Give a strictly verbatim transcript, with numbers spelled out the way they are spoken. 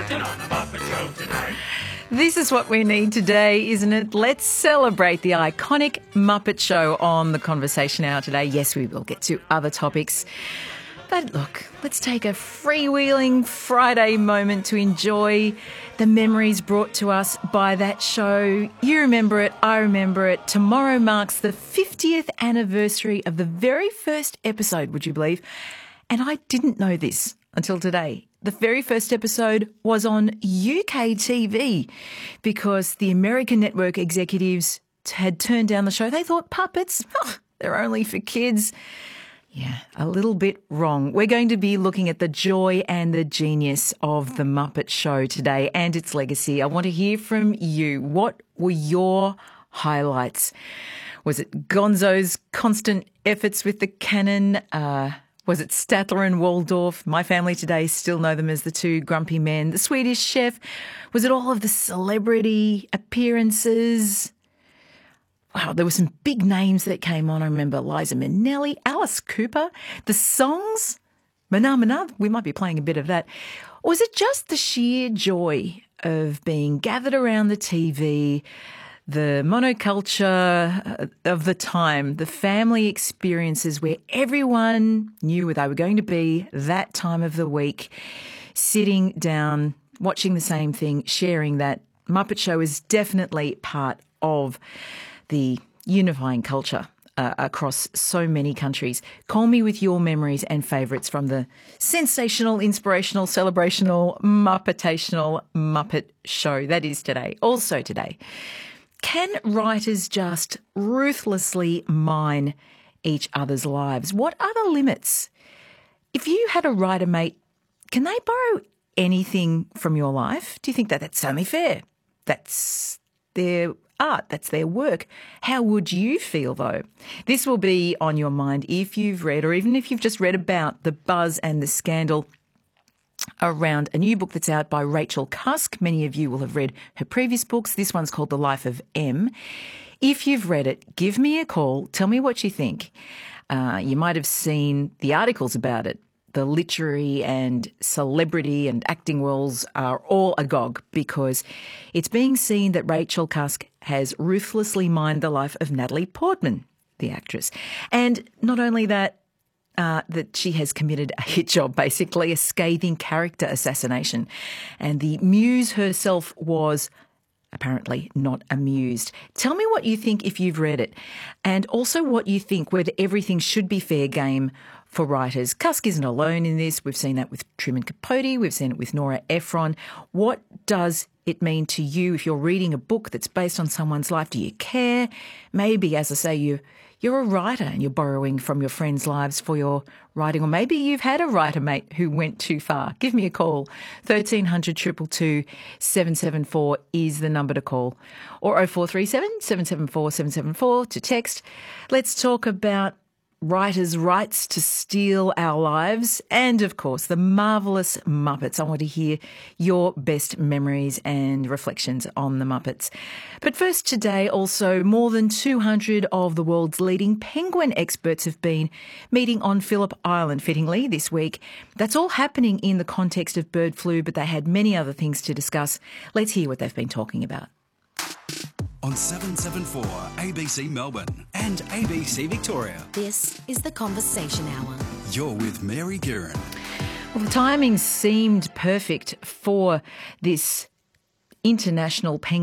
Get on the Muppet Show tonight. This is what we need today, isn't it? Let's celebrate the iconic Muppet Show on The Conversation Hour today. Yes, we will get to other topics. But look, let's take a freewheeling Friday moment to enjoy the memories brought to us by that show. You remember it, I remember it. Tomorrow marks the fiftieth anniversary of the very first episode, would you believe? And I didn't know this until today. The very first episode was on U K T V because the American network executives had turned down the show. They thought puppets, oh, they're only for kids. Yeah, a little bit wrong. We're going to be looking at the joy and the genius of the Muppet Show today and its legacy. I want to hear from you. What were your highlights? Was it Gonzo's constant efforts with the cannon? Uh, was it Statler and Waldorf? My family today still know them as the two grumpy men. The Swedish Chef? Was it all of the celebrity appearances? Wow, there were some big names that came on. I remember Liza Minnelli, Alice Cooper, the songs, Mana Mana, we might be playing a bit of that. Or was it just the sheer joy of being gathered around the T V, the monoculture of the time, the family experiences where everyone knew where they were going to be that time of the week, sitting down, watching the same thing, sharing that? Muppet Show is definitely part of the unifying culture uh, across so many countries. Call me with your memories and favourites from the sensational, inspirational, celebrational, Muppetational Muppet Show. That is today. Also today, can writers just ruthlessly mine each other's lives? What are the limits? If you had a writer mate, can they borrow anything from your life? Do you think that that's only fair? That's their art, that's their work. How would you feel, though? This will be on your mind if you've read, or even if you've just read about the buzz and the scandal around a new book that's out by Rachel Cusk. Many of you will have read her previous books. This one's called The Life of M. If you've read it, give me a call. Tell me what you think. Uh, you might have seen the articles about it. The literary and celebrity and acting worlds are all agog because it's being seen that Rachel Cusk has ruthlessly mined the life of Natalie Portman, the actress. And not only that, uh, that she has committed a hit job, basically a scathing character assassination. And the muse herself was apparently not amused. Tell me what you think if you've read it, and also what you think whether everything should be fair game for writers. Cusk isn't alone in this. We've seen that with Truman Capote. We've seen it with Nora Ephron. What does it mean to you if you're reading a book that's based on someone's life? Do you care? Maybe, as I say, you, you're a writer and you're borrowing from your friends' lives for your writing. Or maybe you've had a writer mate who went too far. Give me a call. thirteen hundred, two two two, seven seven four is the number to call. Or oh four three seven, seven seven four, seven seven four to text. Let's talk about writers' rights to steal our lives and, of course, the marvellous Muppets. I want to hear your best memories and reflections on the Muppets. But first today, also, more than two hundred of the world's leading penguin experts have been meeting on Phillip Island, fittingly, this week. That's all happening in the context of bird flu, but they had many other things to discuss. Let's hear what they've been talking about. On seven seven four A B C Melbourne and A B C Victoria. This is The Conversation Hour. You're with Mary Guerin. Well, the timing seemed perfect for this international penguin